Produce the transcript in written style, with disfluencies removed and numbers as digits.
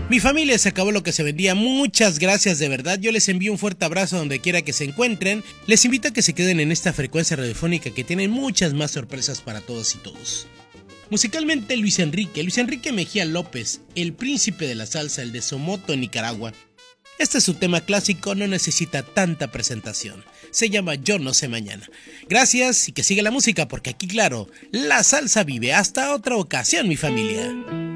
Mi familia, se acabó lo que se vendía. Muchas gracias de verdad. Yo les envío un fuerte abrazo donde quiera que se encuentren. Les invito a que se queden en esta frecuencia radiofónica que tiene muchas más sorpresas para todos y todos. Musicalmente, Luis Enrique Mejía López, el príncipe de la salsa, el de Somoto en Nicaragua. Este es su tema clásico, no necesita tanta presentación. Se llama Yo no sé mañana. Gracias y que siga la música porque aquí, claro, la salsa vive. Hasta otra ocasión, mi familia.